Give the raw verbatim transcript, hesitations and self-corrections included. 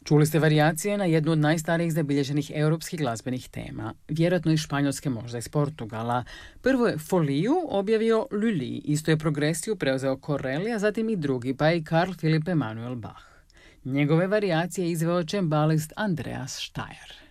Čuli ste varijacije na jednu od najstarijih zabilježenih europskih glazbenih tema, vjerojatno iz Španjolske, možda iz Portugala. Prvo je Foliju objavio Lully, isto je progresiju preuzeo Corelli, a zatim i drugi, pa i Karl Philipp Emanuel Bach. Njegove varijacije izveo čembalist Andreas Steyr.